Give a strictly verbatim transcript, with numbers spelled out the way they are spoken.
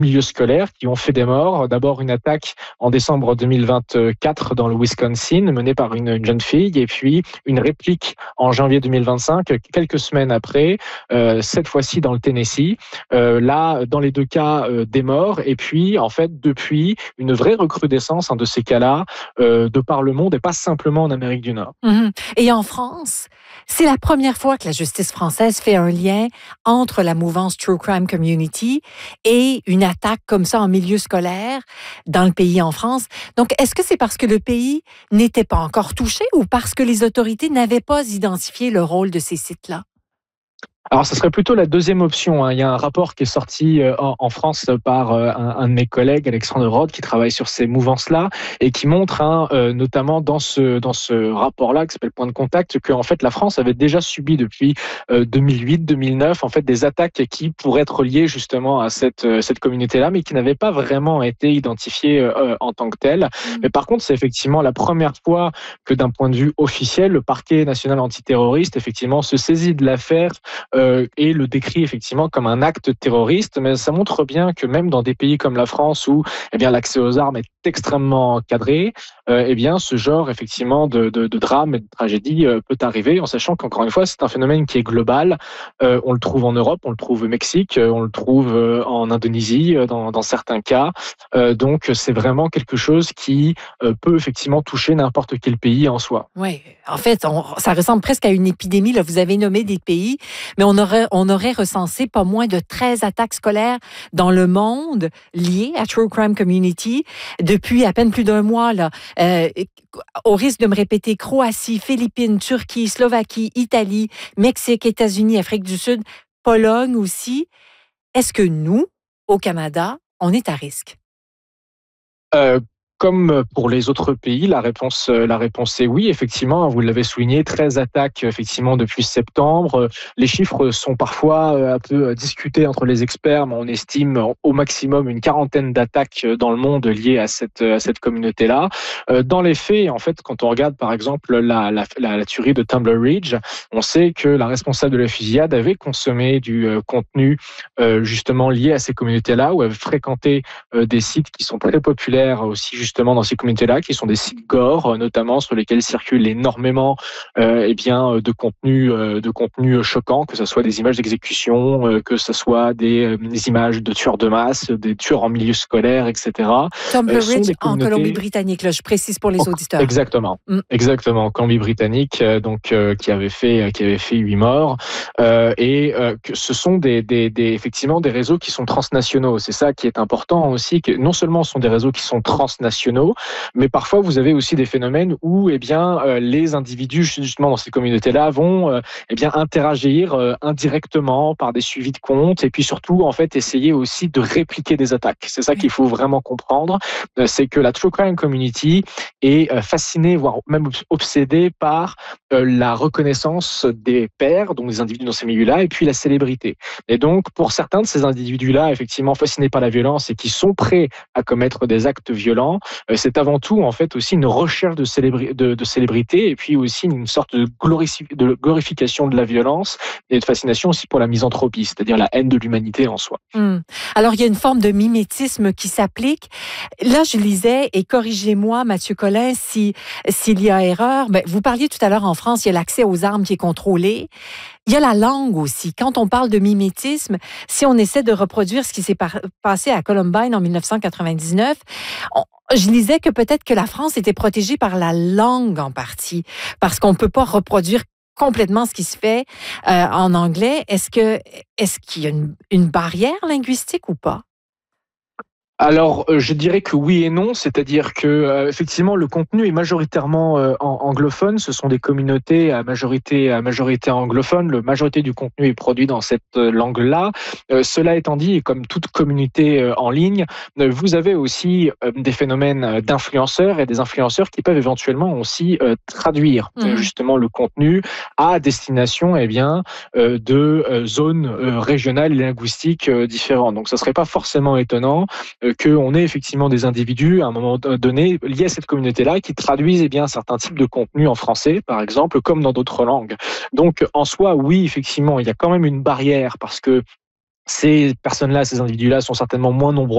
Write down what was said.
milieu scolaire qui ont fait des morts. D'abord une attaque en décembre deux mille vingt-quatre dans le Wisconsin menée par une, une jeune fille et puis une réplique en janvier deux mille vingt-cinq, quelques semaines après, euh, cette fois-ci dans le Tennessee. Euh, là, dans les deux cas, euh, des morts et puis en fait depuis une vraie recrudescence hein, de ces cas-là euh, de par le monde et pas simplement en Amérique du Nord. Mmh. Et en France, c'est la première fois que la justice française fait un lien entre la mouvance True Crime Community et une attaque comme ça en milieu scolaire dans le pays en France. Donc, est-ce que c'est parce que le pays n'était pas encore touché ou parce que les autorités n'avaient pas identifié le rôle de ces sites-là? Alors, ce serait plutôt la deuxième option. Hein. Il y a un rapport qui est sorti euh, en, en France par euh, un, un de mes collègues, Alexandre Rode, qui travaille sur ces mouvances-là et qui montre, hein, euh, notamment dans ce dans ce rapport-là, qui s'appelle Point de contact, que en fait la France avait déjà subi depuis euh, deux mille huit, deux mille neuf, en fait des attaques qui pourraient être liées justement à cette euh, cette communauté-là, mais qui n'avaient pas vraiment été identifiées euh, en tant que telles. Mmh. Mais par contre, c'est effectivement la première fois que, d'un point de vue officiel, le parquet national antiterroriste effectivement se saisit de l'affaire. Euh, et le décrit effectivement comme un acte terroriste, mais ça montre bien que même dans des pays comme la France où eh bien, l'accès aux armes est extrêmement cadré, euh, eh bien, ce genre effectivement de, de, de drame et de tragédie euh, peut arriver, en sachant qu'encore une fois, c'est un phénomène qui est global. Euh, on le trouve en Europe, on le trouve au Mexique, euh, on le trouve euh, en Indonésie euh, dans, dans certains cas. Euh, donc, c'est vraiment quelque chose qui euh, peut effectivement toucher n'importe quel pays en soi. Oui, en fait, on, ça ressemble presque à une épidémie. Là, vous avez nommé des pays, mais on aurait, on aurait recensé pas moins de treize attaques scolaires dans le monde liées à True Crime Community depuis à peine plus d'un mois. Là. Euh, au risque de me répéter, Croatie, Philippines, Turquie, Slovaquie, Italie, Mexique, États-Unis, Afrique du Sud, Pologne aussi. Est-ce que nous, au Canada, on est à risque? Euh, Comme pour les autres pays, la réponse, la réponse est oui, effectivement. Vous l'avez souligné, treize attaques effectivement depuis septembre. Les chiffres sont parfois un peu discutés entre les experts, mais on estime au maximum une quarantaine d'attaques dans le monde liées à cette, à cette communauté-là. Dans les faits, en fait, quand on regarde par exemple la, la, la, la tuerie de Tumbler Ridge, on sait que la responsable de la fusillade avait consommé du contenu justement lié à ces communautés-là, ou avait fréquenté des sites qui sont très populaires aussi justement justement dans ces communautés-là, qui sont des sites gore, notamment sur lesquels circulent énormément euh, eh bien, de contenus euh, de contenu choquants, que ce soit des images d'exécution, euh, que ce soit des, euh, des images de tueurs de masse, des tueurs en milieu scolaire, et cetera. Tumbler euh, Ridge en Colombie-Britannique, là, je précise pour les oh, auditeurs. Exactement, mm. exactement, Colombie-Britannique, euh, donc euh, qui avait fait qui avait fait huit morts, euh, et euh, que ce sont des, des, des effectivement des réseaux qui sont transnationaux. C'est ça qui est important aussi, que non seulement ce sont des réseaux qui sont transnationaux, mais parfois vous avez aussi des phénomènes où eh bien euh, les individus justement dans ces communautés-là vont euh, eh bien interagir euh, indirectement par des suivis de comptes et puis surtout en fait essayer aussi de répliquer des attaques. C'est ça qu'il faut vraiment comprendre, euh, c'est que la True Crime Community est euh, fascinée, voire même obsédée par euh, la reconnaissance des pairs, donc des individus dans ces milieux-là, et puis la célébrité. Et donc pour certains de ces individus-là, effectivement fascinés par la violence et qui sont prêts à commettre des actes violents, c'est avant tout en fait aussi une recherche de, célébri- de, de célébrité et puis aussi une sorte de, glorifi- de glorification de la violence et de fascination aussi pour la misanthropie, c'est-à-dire la haine de l'humanité en soi. Mmh. Alors, il y a une forme de mimétisme qui s'applique. Là, je lisais, et corrigez-moi, Mathieu Collin, si, s'il y a erreur, ben, vous parliez tout à l'heure en France, il y a l'accès aux armes qui est contrôlé. Il y a la langue aussi. Quand on parle de mimétisme, si on essaie de reproduire ce qui s'est par- passé à Columbine en dix-neuf cent quatre-vingt-dix-neuf, on, je lisais que peut-être que la France était protégée par la langue en partie, parce qu'on ne peut pas reproduire complètement ce qui se fait euh, en anglais. Est-ce que, est-ce qu'il y a une, une barrière linguistique ou pas? Alors, euh, je dirais que oui et non, c'est-à-dire que euh, effectivement, le contenu est majoritairement euh, en, anglophone. Ce sont des communautés à majorité à majorité anglophone. La majorité du contenu est produit dans cette euh, langue-là. Euh, cela étant dit, et comme toute communauté euh, en ligne, euh, vous avez aussi euh, des phénomènes d'influenceurs et des influenceurs qui peuvent éventuellement aussi euh, traduire mmh. euh, justement le contenu à destination, eh bien, euh, de euh, zones euh, régionales et linguistiques euh, différentes. Donc, ça serait pas forcément étonnant euh, qu'on ait effectivement des individus à un moment donné liés à cette communauté-là qui traduisent eh bien certains types de contenus en français, par exemple, comme dans d'autres langues. Donc, en soi, oui, effectivement, il y a quand même une barrière parce que ces personnes-là, ces individus-là sont certainement moins nombreux